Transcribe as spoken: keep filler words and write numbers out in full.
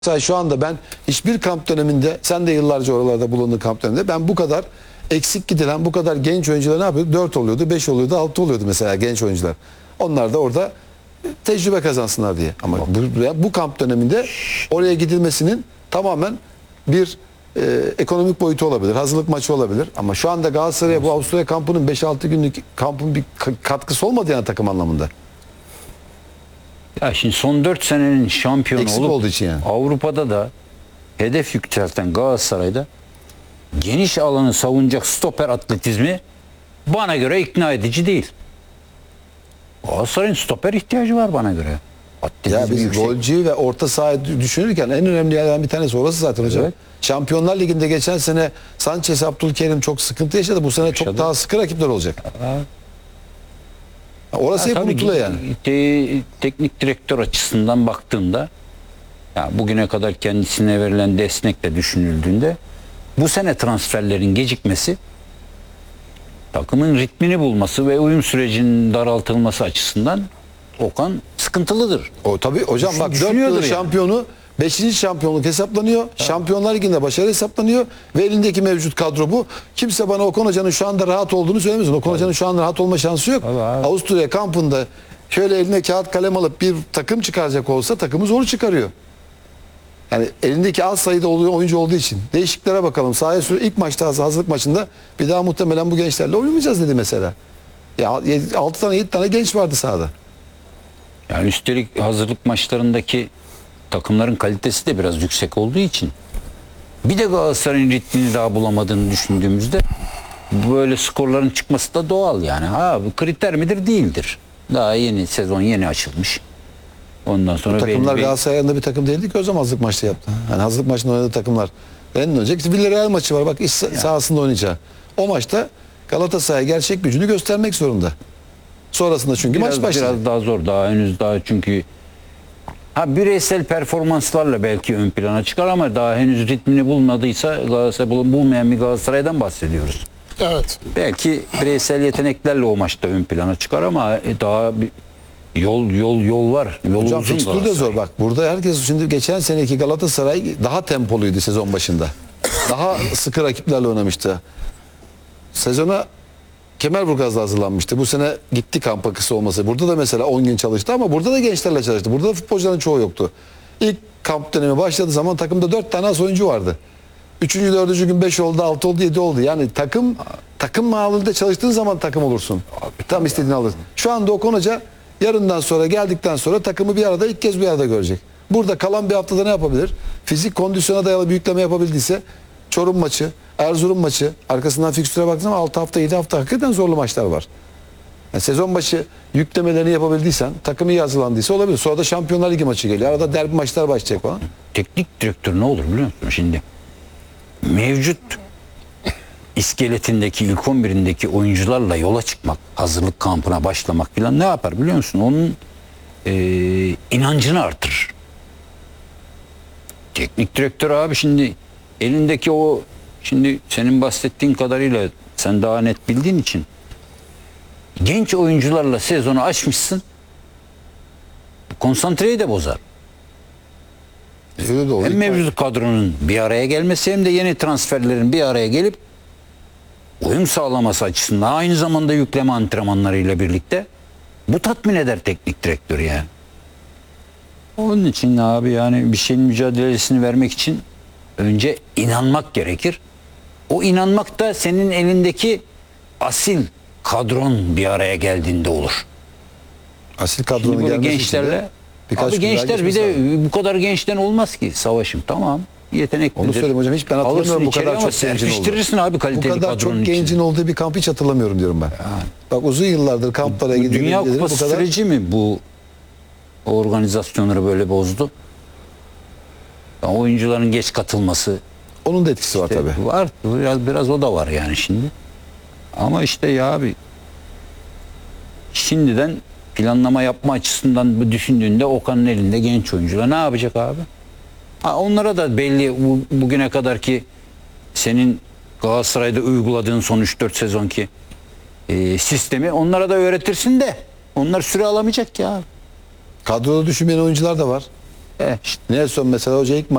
Mesela şu anda ben hiçbir kamp döneminde, sen de yıllarca oralarda bulundun kamp döneminde, ben bu kadar eksik gidilen, bu kadar genç oyuncular ne yapıyordu? dört oluyordu, beş oluyordu, altı oluyordu mesela genç oyuncular. Onlar da orada tecrübe kazansınlar diye. Ama bu, bu kamp döneminde oraya gidilmesinin tamamen bir e, ekonomik boyutu olabilir, hazırlık maçı olabilir. Ama şu anda Galatasaray'a bu Avusturya kampının beş altı günlük kampın bir katkısı olmadı yani takım anlamında. Ya şimdi son dört senenin şampiyonu Eksik olup olduğu için yani. Avrupa'da da hedef yükselten Galatasaray'da geniş alanı savunacak stoper atletizmi bana göre ikna edici değil. Galatasaray'ın stoper ihtiyacı var bana göre. Ya biz yüksek. Golcü ve orta sahayı düşünürken en önemli yerlerden bir tanesi orası zaten hocam. Evet. Şampiyonlar Ligi'nde geçen sene Sanchez, Abdülkerim çok sıkıntı yaşadı. Bu sene yaşadı. Çok daha sıkı rakipler olacak. Evet. Orası hep unutuluyor yani. Te, teknik direktör açısından baktığımda, ya bugüne kadar kendisine verilen destekle düşünüldüğünde bu sene transferlerin gecikmesi, takımın ritmini bulması ve uyum sürecinin daraltılması açısından Okan sıkıntılıdır. O tabii hocam bak dört yıl yani. Şampiyonu beşinci şampiyonluk hesaplanıyor. Evet. Şampiyonlar Ligi'nde başarı hesaplanıyor ve elindeki mevcut kadro bu. Kimse bana Okan Hoca'nın şu anda rahat olduğunu söylemesin. Okan Hoca'nın şu anda rahat olma şansı yok. Avusturya kampında şöyle eline kağıt kalem alıp bir takım çıkaracak olsa takımı zor çıkarıyor. Yani elindeki az sayıda oyuncu olduğu için. Değişiklere bakalım. Sahaya sürü ilk maçta hazırlık maçında bir daha muhtemelen bu gençlerle oynamayacağız dedi mesela. Ya altı tane yedi tane genç vardı sahada. Yani üstelik hazırlık maçlarındaki takımların kalitesi de biraz yüksek olduğu için bir de Galatasaray'ın ritmini daha bulamadığını düşündüğümüzde böyle skorların çıkması da doğal yani. Ha bu kriter midir? Değildir. Daha yeni sezon yeni açılmış. Ondan sonra bu takımlar belli Galatasaray'ın bir takım değildi ki o zaman hazırlık maçta yaptı. Yani hazırlık maçında oynadığı takımlar. En önce Villarreal maçı var bak iş yani. Sahasında oynayacağı. O maçta Galatasaray gerçek gücünü göstermek zorunda. Sonrasında çünkü biraz, maç başladı. Biraz daha zor daha henüz daha çünkü ha bireysel performanslarla belki ön plana çıkar ama daha henüz ritmini bulmadıysa Galatasaray bulmayan bir Galatasaray'dan bahsediyoruz. Evet. Belki bireysel yeteneklerle o maçta ön plana çıkar ama daha bir yol yol yol var. Yol hocam uzun fikstür de zor bak. Burada herkes şimdi geçen seneki Galatasaray daha tempoluydu sezon başında. Daha sıkı rakiplerle oynamıştı. Sezona Kemerburgaz'da hazırlanmıştı. Bu sene gitti kampa kısa olması. Burada da mesela on gün çalıştı ama burada da gençlerle çalıştı. Burada da futbolcuların çoğu yoktu. İlk kamp dönemi başladığı zaman takımda dört tane az oyuncu vardı. Üçüncü, dördüncü gün beş oldu, altı oldu, yedi oldu. Yani takım takım halinde çalıştığın zaman takım olursun. Tam istediğini alırsın. Şu anda Okan Hoca yarından sonra geldikten sonra takımı bir arada ilk kez bir arada görecek. Burada kalan bir haftada ne yapabilir? Fizik kondisyona dayalı bir yükleme yapabildiyse Çorum maçı, Erzurum maçı, arkasından fikstüre baktığın zaman altı hafta, yedi hafta hakikaten zorlu maçlar var. Yani sezon başı yüklemelerini yapabildiysen, takım iyi hazırlandıysa olabilir. Sonra da Şampiyonlar Ligi maçı geliyor. Arada derbi maçlar başlayacak falan. Teknik direktör ne olur biliyor musun şimdi? Mevcut iskeletindeki ilk on birindeki oyuncularla yola çıkmak, hazırlık kampına başlamak falan ne yapar biliyor musun? Onun e, inancını artırır. Teknik direktör abi şimdi elindeki o şimdi senin bahsettiğin kadarıyla sen daha net bildiğin için genç oyuncularla sezonu açmışsın, konsantreyi de bozar. Öyle de olur. Hem mevcut kadronun bir araya gelmesi hem de yeni transferlerin bir araya gelip uyum sağlaması açısından aynı zamanda yükleme antrenmanlarıyla birlikte bu tatmin eder teknik direktörü yani. Onun için abi yani bir şeyin mücadelesini vermek için önce inanmak gerekir. O inanmak da senin elindeki asil kadron bir araya geldiğinde olur. Asil kadronun gelmesi gençlerle abi gençler bir de abi. Bu kadar gençten olmaz ki Savaş'ım tamam yeteneklidir. Onu söyleyeyim hocam hiç ben hatırlamıyorum bu kadar çok gencin oldu. Abi kaliteli bu kadar çok gencin için. Olduğu bir kamp hiç hatırlamıyorum diyorum ben. Yani. Bak uzun yıllardır kamplara gidiyor. Dünya Kupası kadar... süreci mi bu organizasyonları böyle bozdu? Yani oyuncuların geç katılması. Onun da etkisi işte var tabii. Var biraz biraz o da var yani şimdi. Ama işte ya abi şimdiden planlama yapma açısından düşündüğünde Okan'ın elinde genç oyuncular ne yapacak abi? Ha, onlara da belli bu, bugüne kadar ki senin Galatasaray'da uyguladığın son üç dört sezonki e, sistemi onlara da öğretirsin de onlar süre alamayacak ki abi. Kadroda düşünmeyen oyuncular da var. Eh işte. Nelson mesela hoca ilk